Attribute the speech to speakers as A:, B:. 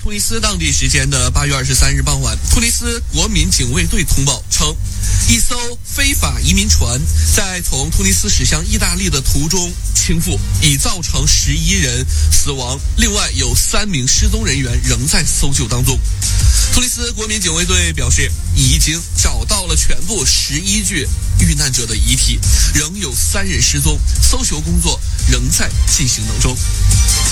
A: 突尼斯当地时间的8月23日傍晚，突尼斯国民警卫队通报称，一艘非法移民船在从突尼斯驶向意大利的途中倾覆，已造成11人死亡，另外有3名失踪人员仍在搜救当中。突尼斯国民警卫队表示，已经找到了全部11具遇难者的遗体，仍有3人失踪，搜救工作仍在进行当中。